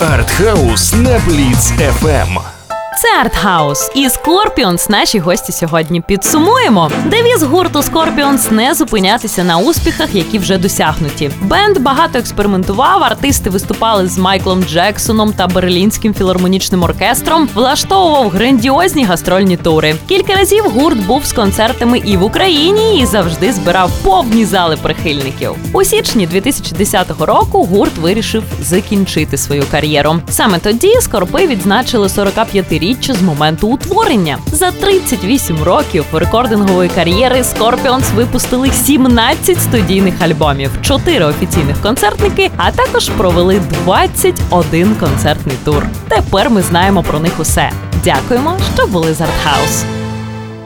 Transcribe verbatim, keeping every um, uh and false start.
Артхаус на Бліц еф ем. Це Артхаус і Скорпіонс наші гості сьогодні. Підсумуємо. Девіз гурту Скорпіонс – не зупинятися на успіхах, які вже досягнуті. Бенд багато експериментував, артисти виступали з Майклом Джексоном та Берлінським філармонічним оркестром, влаштовував грандіозні гастрольні тури. Кілька разів гурт був з концертами і в Україні, і завжди збирав повні зали прихильників. У січні дві тисячі десятого року гурт вирішив закінчити свою кар'єру. Саме тоді Скорпи відзначили сорокап'ятиріччя з моменту утворення. За тридцять вісім років рекордингової кар'єри Скорпіонс випустили сімнадцять студійних альбомів, чотири офіційних концертники, а також провели двадцять один концертний тур. Тепер ми знаємо про них усе. Дякуємо, що були з Артхаус.